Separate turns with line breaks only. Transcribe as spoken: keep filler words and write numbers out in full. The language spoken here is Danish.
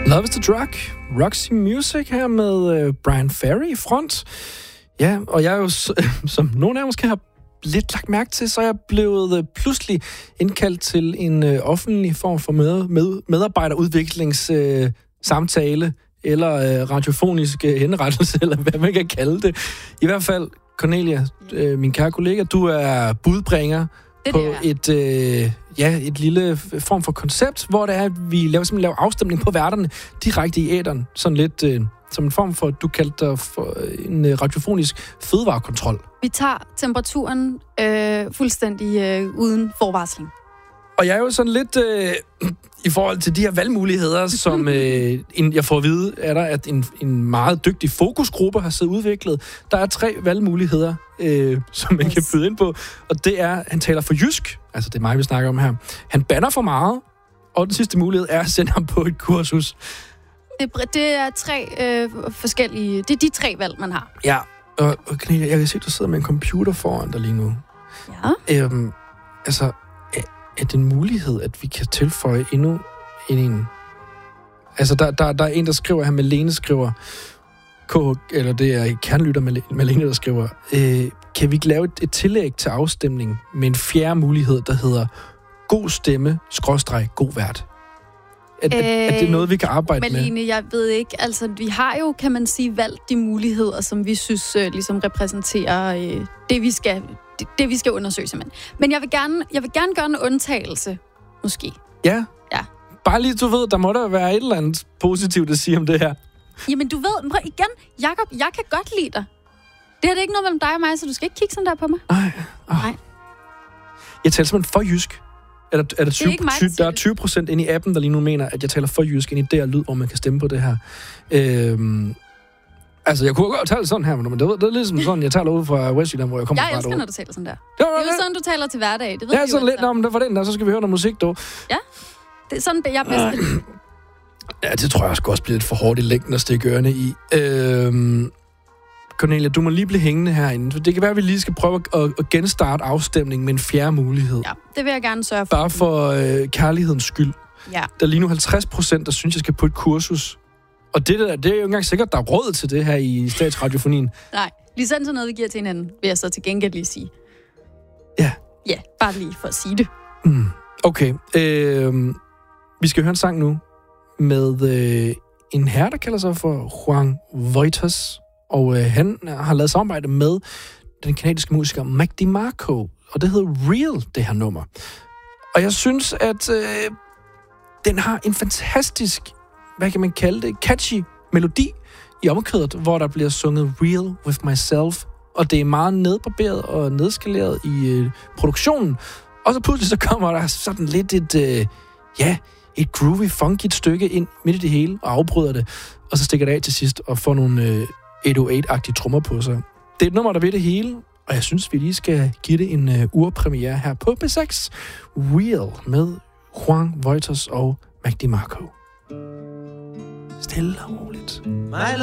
Love is the Drug. Roxy Music her med uh, Brian Ferry i front. Ja, og jeg er jo, som nogle af jer måske har lidt lagt mærke til, så er jeg blevet uh, pludselig indkaldt til en uh, offentlig form for med, med, medarbejderudviklingssamtale, uh, eller uh, radiofonisk uh, henrettelse, eller hvad man kan kalde det. I hvert fald, Cornelia, uh, min kære kollega, du er budbringer
det
på
det,
et, øh, ja, et lille form for koncept, hvor det er, at vi laver, simpelthen laver afstemning på værterne direkte i æteren. Sådan lidt øh, som en form for, du kaldte dig for en øh, radiofonisk fødevarekontrol.
Vi tager temperaturen øh, fuldstændig øh, uden forvarsling.
Og jeg er jo sådan lidt øh, i forhold til de her valgmuligheder, som øh, en, jeg får at vide, er der, at en, en meget dygtig fokusgruppe har siddet udviklet. Der er tre valgmuligheder, øh, som man yes. kan byde ind på. Og det er, han taler for jysk, altså det er mig, vi snakker om her. Han banner for meget, og den sidste mulighed er at sende ham på et kursus.
Det, det er tre øh, forskellige, det er de tre valg, man har.
Ja, og, og Cornelia, jeg kan se, at du sidder med en computer foran dig lige nu.
Ja.
Øhm, altså... Er det en mulighed, at vi kan tilføje endnu en? Altså, der, der, der er en, der skriver her, Malene skriver, K, eller det er kernlytter Malene, der skriver, øh, kan vi ikke lave et, et tillæg til afstemning med en fjerde mulighed, der hedder god stemme, skråstreg, god vært? Er, øh, er, er det noget, vi kan arbejde
Malene, med?
med?
Jeg ved ikke. Altså, vi har jo, kan man sige, valgt de muligheder, som vi synes øh, ligesom repræsenterer øh, det, vi skal... Det, det vi skal undersøge simpelthen. Men jeg vil gerne, jeg vil gerne gøre en undtagelse, måske.
Ja?
Ja.
Bare lige, du ved, der må der være et eller andet positivt at sige om det her.
Jamen, du ved, prøv, igen, Jakob, jeg kan godt lide dig. Det her det er ikke noget mellem dig og mig, så du skal ikke kigge sådan der på mig.
Ej, oh. Nej. Jeg taler simpelthen for jysk. Er der, er der, tyve,
mig,
tyve, der er tyve procent inde i appen, der lige nu mener, at jeg taler for jysk ind i det her lyd, hvor man kan stemme på det her. Øhm... Altså, jeg kunne godt tale sådan her, men det er, det er ligesom sådan, jeg taler ud fra Westjylland, hvor jeg kommer fra.
Jeg elsker,
derovre.
når du taler sådan der.
Det,
det er jo sådan, du taler til hverdag. Det ved
ja, sådan lidt, om det var den der, så skal vi høre noget musik, dog.
Ja, det er sådan, jeg er bedst.
Ja, det tror jeg også også bliver lidt for hårdt i længden at stikke ørerne i. Øhm, Cornelia, du må lige blive hængende herinde. Det kan være, at vi lige skal prøve at, at genstarte afstemningen med en fjerde mulighed.
Ja, det vil jeg gerne sørge for.
Bare for øh, kærlighedens skyld.
Ja.
Der er lige nu halvtreds procent, der synes, jeg skal på et kursus. Og det, der, det er jo ikke engang sikkert, der er råd til det her i statsradiofonien.
Nej, lige sådan sådan noget, vi giver til hinanden, vil jeg så til gengæld lige sige.
Ja.
Ja, bare lige for at sige det.
Mm. Okay. Øh, vi skal høre en sang nu med øh, en herre, der kalder sig for Juan Voitas. Og øh, han har lavet samarbejde med den kanadiske musiker Mac DeMarco. Og det hedder Real, det her nummer. Og jeg synes, at øh, den har en fantastisk... hvad kan man kalde det, catchy melodi i omkvædet, hvor der bliver sunget Real with Myself, og det er meget nedbarberet og nedskaleret i øh, produktionen. Og så pludselig så kommer der sådan lidt et, øh, ja, et groovy, funky stykke ind midt i det hele, og afbryder det, og så stikker det af til sidst, og får nogle øh, otte nul otte-agtige trommer på sig. Det er et nummer, der ved det hele, og jeg synes, vi lige skal give det en øh, urpremiere her på P seks. Real med Juan Voitas og Mac DeMarco. Stille og roligt.